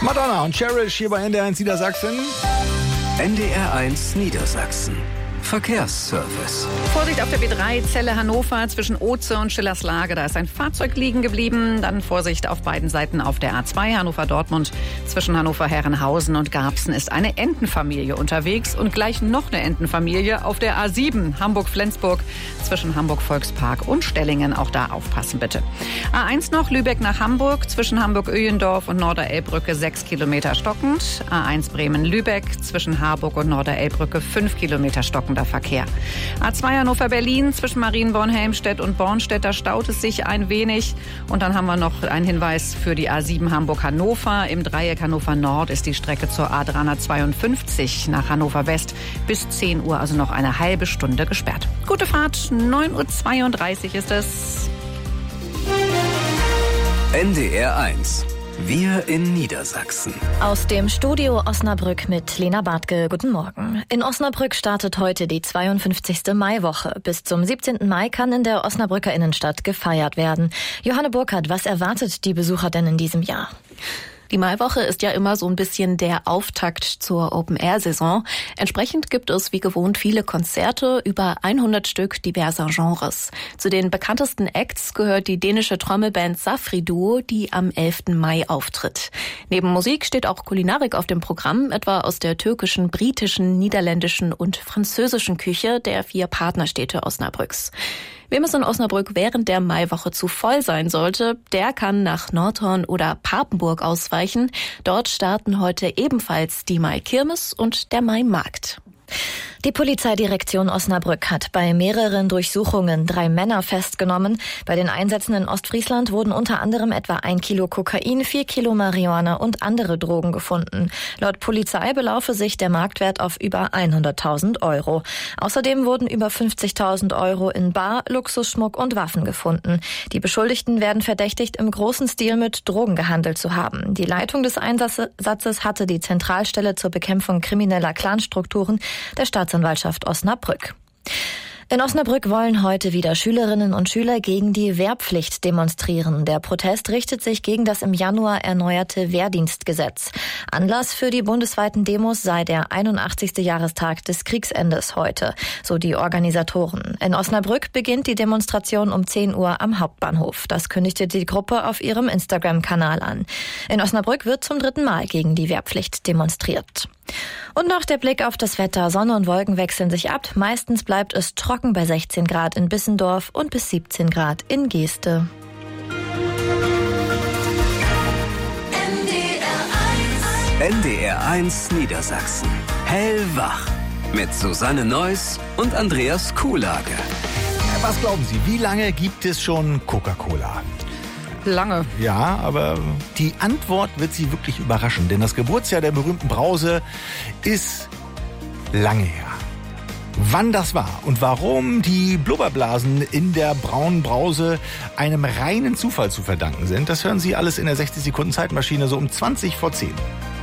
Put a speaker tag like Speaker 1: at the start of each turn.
Speaker 1: Madonna und Cherish hier bei NDR1 Niedersachsen.
Speaker 2: NDR1 Niedersachsen. Verkehrsservice.
Speaker 3: Vorsicht auf der B3 Celle Hannover zwischen Oze und Schillerslage. Da ist ein Fahrzeug liegen geblieben. Dann Vorsicht auf beiden Seiten auf der A2 Hannover-Dortmund. Zwischen Hannover-Herrenhausen und Garbsen ist eine Entenfamilie unterwegs. Und gleich noch eine Entenfamilie auf der A7 Hamburg-Flensburg zwischen Hamburg-Volkspark und Stellingen. Auch da aufpassen bitte. A1 noch Lübeck nach Hamburg zwischen Hamburg-Öhlendorf und Norderelbbrücke 6 Kilometer stockend. A1 Bremen-Lübeck zwischen Harburg und Norderelbbrücke 5 Kilometer stockender Verkehr. A2 Hannover-Berlin zwischen Marienborn-Helmstedt und Bornstedt, da staut es sich ein wenig. Und dann haben wir noch einen Hinweis für die A7 Hamburg-Hannover. Im Dreieck Hannover Nord ist die Strecke zur A352 nach Hannover West bis 10 Uhr, also noch eine halbe Stunde gesperrt. Gute Fahrt, 9:32 Uhr ist es.
Speaker 2: NDR1. Wir in Niedersachsen.
Speaker 4: Aus dem Studio Osnabrück mit Lena Bartke. Guten Morgen. In Osnabrück startet heute die 52. Maiwoche. Bis zum 17. Mai kann in der Osnabrücker Innenstadt gefeiert werden. Johanne Burkhardt, was erwartet die Besucher denn in diesem Jahr?
Speaker 5: Die Maiwoche ist ja immer so ein bisschen der Auftakt zur Open-Air-Saison. Entsprechend gibt es wie gewohnt viele Konzerte, über 100 Stück diverser Genres. Zu den bekanntesten Acts gehört die dänische Trommelband Safri Duo, die am 11. Mai auftritt. Neben Musik steht auch Kulinarik auf dem Programm, etwa aus der türkischen, britischen, niederländischen und französischen Küche der 4 Partnerstädte Osnabrücks. Wem es in Osnabrück während der Maiwoche zu voll sein sollte, der kann nach Nordhorn oder Papenburg ausweichen. Dort starten heute ebenfalls die Mai-Kirmes und der Mai-Markt.
Speaker 4: Die Polizeidirektion Osnabrück hat bei mehreren Durchsuchungen 3 Männer festgenommen. Bei den Einsätzen in Ostfriesland wurden unter anderem etwa 1 Kilo Kokain, 4 Kilo Marihuana und andere Drogen gefunden. Laut Polizei belaufe sich der Marktwert auf über 100.000 Euro. Außerdem wurden über 50.000 Euro in Bar, Luxusschmuck und Waffen gefunden. Die Beschuldigten werden verdächtigt, im großen Stil mit Drogen gehandelt zu haben. Die Leitung des Einsatzes hatte die Zentralstelle zur Bekämpfung krimineller Clanstrukturen der Staatsanwaltschaft Osnabrück. In Osnabrück wollen heute wieder Schülerinnen und Schüler gegen die Wehrpflicht demonstrieren. Der Protest richtet sich gegen das im Januar erneuerte Wehrdienstgesetz. Anlass für die bundesweiten Demos sei der 81. Jahrestag des Kriegsendes heute, so die Organisatoren. In Osnabrück beginnt die Demonstration um 10 Uhr am Hauptbahnhof. Das kündigte die Gruppe auf ihrem Instagram-Kanal an. In Osnabrück wird zum 3. Mal gegen die Wehrpflicht demonstriert. Und noch der Blick auf das Wetter. Sonne und Wolken wechseln sich ab. Meistens bleibt es trocken bei 16 Grad in Bissendorf und bis 17 Grad in Geeste.
Speaker 2: NDR1 Niedersachsen. Hellwach. Mit Susanne Neuss und Andreas Kuhlage.
Speaker 1: Was glauben Sie, wie lange gibt es schon Coca-Cola?
Speaker 3: Lange.
Speaker 1: Ja, aber die Antwort wird Sie wirklich überraschen, denn das Geburtsjahr der berühmten Brause ist lange her. Wann das war und warum die Blubberblasen in der braunen Brause einem reinen Zufall zu verdanken sind, das hören Sie alles in der 60-Sekunden-Zeitmaschine so um 20 vor 10.